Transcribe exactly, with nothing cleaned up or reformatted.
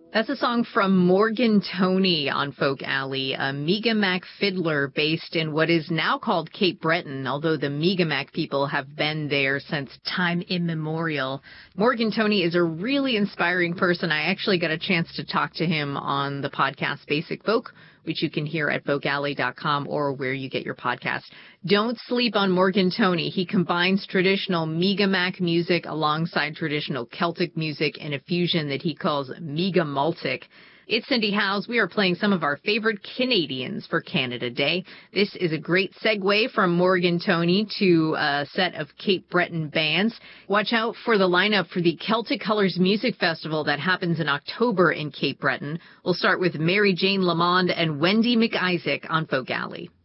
That's a song from Morgan Tony on Folk Alley, a Mi'kmaq fiddler based in what is now called Cape Breton, although the Mi'kmaq people have been there since time immemorial. Morgan Tony is a really inspiring person. I actually got a chance to talk to him on the podcast Basic Folk, which you can hear at folk alley dot com or where you get your podcast. Don't sleep on Morgan Tony. He combines traditional Mi'kmaq music alongside traditional Celtic music in a fusion that he calls Mi'kmaltic. It's Cindy Howes. We are playing some of our favorite Canadians for Canada Day. This is a great segue from Morgan Tony to a set of Cape Breton bands. Watch out for the lineup for the Celtic Colors Music Festival that happens in October in Cape Breton. We'll start with Mary Jane Lamond and Wendy McIsaac on Folk Alley.